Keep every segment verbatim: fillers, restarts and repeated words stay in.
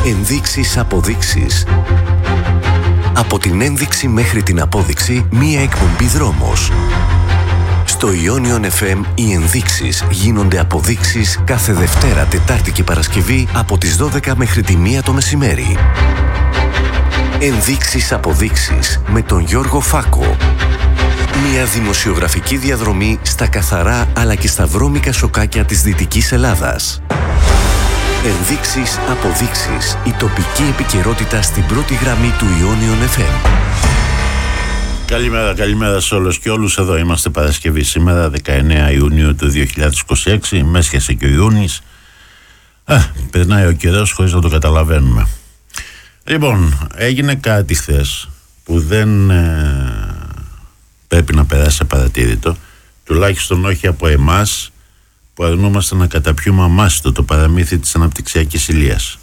Ενδείξεις, αποδείξεις. Από την ένδειξη μέχρι την απόδειξη, μία εκπομπή δρόμος. Στο Ionion εφ εμ οι ενδείξεις γίνονται αποδείξεις κάθε Δευτέρα, Τετάρτη και Παρασκευή από τις δώδεκα μέχρι τη μία το μεσημέρι. Ενδείξεις, αποδείξεις με τον Γιώργο Φάκο. Μια δημοσιογραφική διαδρομή στα καθαρά αλλά και στα βρώμικα σοκάκια της Δυτικής Ελλάδας. Ενδείξεις, αποδείξεις. Η τοπική επικαιρότητα στην πρώτη γραμμή του Ionion εφ εμ. Καλημέρα, καλημέρα σε όλους και όλους. Εδώ είμαστε Παρασκευή σήμερα, δεκαεννέα Ιουνίου του δύο χιλιάδες είκοσι έξι. Μέσχεσε και ο Ιούνις. Α, περνάει ο καιρός χωρίς να το καταλαβαίνουμε. Λοιπόν, έγινε κάτι χθες που δεν ε, πρέπει να περάσει απαρατήρητο, τουλάχιστον όχι από εμάς που αρνούμαστε να καταπιούμε αμάστο το παραμύθι της αναπτυξιακής ηλίας.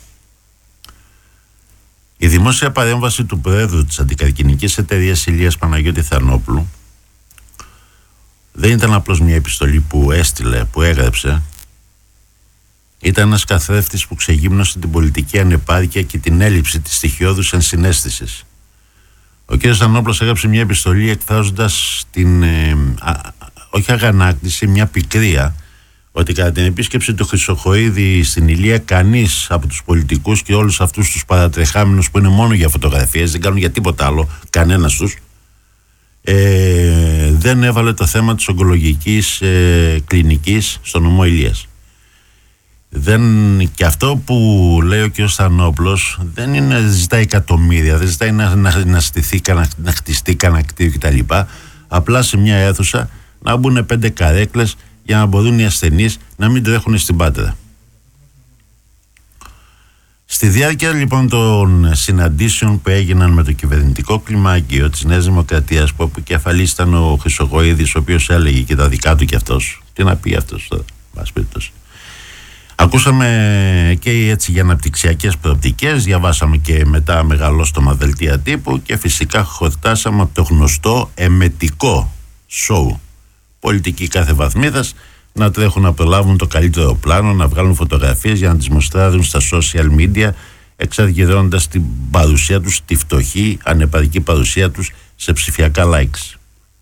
Η δημόσια παρέμβαση του Προέδρου της Αντικαρκινικής Εταιρείας Ηλίας Παναγιώτη Θανόπουλου δεν ήταν απλώς μια επιστολή που έστειλε, που έγραψε. Ήταν ένας καθρέφτης που ξεγύμνωσε την πολιτική ανεπάρκεια και την έλλειψη της στοιχειώδους ενσυναίσθησης. Ο κ. Θανόπουλος έγραψε μια επιστολή εκφράζοντας την, ε, α, όχι αγανάκτηση, μια πικρία ότι κατά την επίσκεψη του Χρυσοχοΐδη στην Ηλία κανείς από τους πολιτικούς και όλους αυτούς τους παρατρεχάμενους που είναι μόνο για φωτογραφίες, δεν κάνουν για τίποτα άλλο, κανένας τους, ε, δεν έβαλε το θέμα της ογκολογικής ε, κλινικής στο νομό Ηλίας. Δεν, και αυτό που λέει ο κ. Θανόπουλος δεν είναι ζητάει εκατομμύρια, δεν ζητάει να, να, να, στηθεί, να, να χτιστεί κανένα κτίριο κτλ. Απλά σε μια αίθουσα να μπουν πέντε καρέκλες για να μπορούν οι ασθενείς να μην τρέχουν στην Πάτρα. Στη διάρκεια λοιπόν των συναντήσεων που έγιναν με το κυβερνητικό κλιμάκιο της Νέας Δημοκρατίας, που επικεφαλής ήταν ο Χρυσοχοΐδης, ο οποίος έλεγε και τα δικά του κι αυτός, τι να πει αυτός τώρα, μας πείτε. Ακούσαμε και έτσι για αναπτυξιακές προοπτικές, διαβάσαμε και μετά μεγαλόστομα δελτία τύπου και φυσικά χορτάσαμε από το γνωστό εμετικό σοου. Πολιτικοί κάθε βαθμίδας να τρέχουν να προλάβουν το καλύτερο πλάνο, να βγάλουν φωτογραφίες για να τις μοστράρουν στα social media, εξαργυρώνοντας την παρουσία τους, τη φτωχή, ανεπαρκή παρουσία τους σε ψηφιακά likes.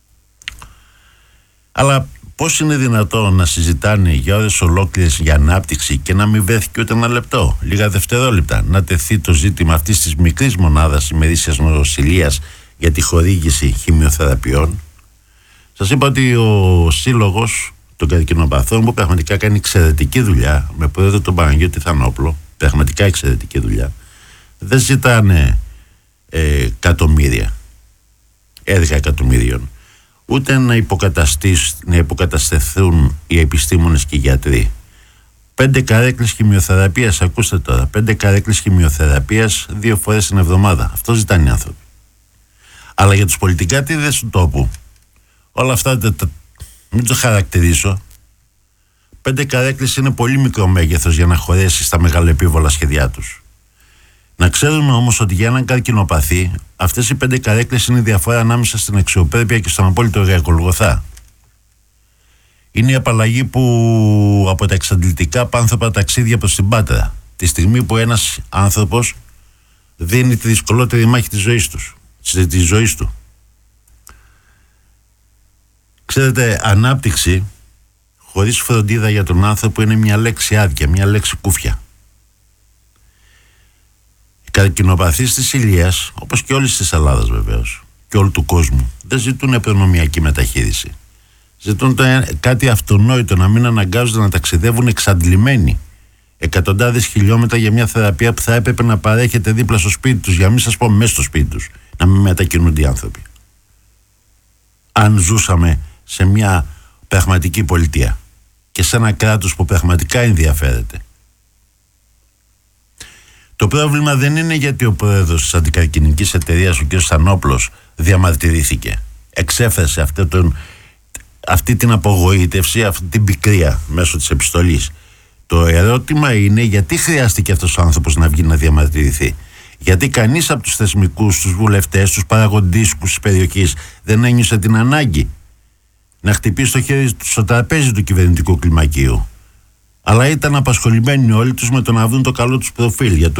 Αλλά πώς είναι δυνατόν να συζητάνε για ώρες ολόκληρες για ανάπτυξη και να μην βρέθηκε ούτε ένα λεπτό, λίγα δευτερόλεπτα, να τεθεί το ζήτημα αυτής της μικρής μονάδας ημερήσιας νοσηλείας για τη χορήγηση χημειοθεραπείων? Σας είπα ότι ο σύλλογος των καρκινοπαθών, που πραγματικά κάνει εξαιρετική δουλειά με πρόεδρο τον Παναγιώτη Θανόπουλο, πραγματικά εξαιρετική δουλειά, δεν ζητάνε ε, εκατομμύρια, έργα εκατομμύριων, ούτε να, να υποκατασταθούν οι επιστήμονες και οι γιατροί. Πέντε καρέκλες χημειοθεραπείας, ακούστε τώρα, πέντε καρέκλες χημειοθεραπείας δύο φορές την εβδομάδα. Αυτό ζητάνε οι άνθρωποι. Αλλά για τους πολιτικάτιδες του τόπου, όλα αυτά μην το χαρακτηρίσω. Πέντε καρέκλες είναι πολύ μικρό μέγεθος για να χωρέσει στα μεγαλοεπίβολα σχέδιά τους. Να ξέρουμε όμως ότι για έναν καρκινοπαθή αυτές οι πέντε καρέκλες είναι η διαφορά ανάμεσα στην αξιοπρέπεια και στον απόλυτο Γολγοθά. Είναι η απαλλαγή που από τα εξαντλητικά πάνθρωπα ταξίδια προς την Πάτρα, τη στιγμή που ένας άνθρωπος δίνει τη δυσκολότερη μάχη της ζωής του. Της ζωής του. Ξέρετε, ανάπτυξη χωρίς φροντίδα για τον άνθρωπο είναι μια λέξη άδεια, μια λέξη κούφια. Οι καρκινοπαθείς της Ηλίας, όπως και όλης της Ελλάδας βεβαίως και όλου του κόσμου, δεν ζητούν προνομιακή μεταχείριση. Ζητούν το, κάτι αυτονόητο, να μην αναγκάζονται να ταξιδεύουν εξαντλημένοι εκατοντάδες χιλιόμετρα για μια θεραπεία που θα έπρεπε να παρέχεται δίπλα στο σπίτι τους, για να μην σας πω μέσα στο σπίτι τους, να μην μετακινούνται οι άνθρωποι. Αν ζούσαμε σε μια πραγματική πολιτεία και σε ένα κράτος που πραγματικά ενδιαφέρεται. Το πρόβλημα δεν είναι γιατί ο πρόεδρος της Αντικαρκινικής Εταιρείας, ο κ. Θανόπουλος, διαμαρτυρήθηκε. Εξέφρασε αυτή, τον, αυτή την απογοήτευση, αυτή την πικρία μέσω της επιστολής. Το ερώτημα είναι γιατί χρειάστηκε αυτός ο άνθρωπος να βγει να διαμαρτυρηθεί. Γιατί κανείς από τους θεσμικούς, τους βουλευτές, τους παραγοντίσκους της περιοχής δεν ένιωσε την ανάγκη να χτυπήσει το χέρι στο τραπέζι του κυβερνητικού κλιμακίου. Αλλά ήταν απασχολημένοι όλοι τους με το να βρουν το καλό τους προφίλ για το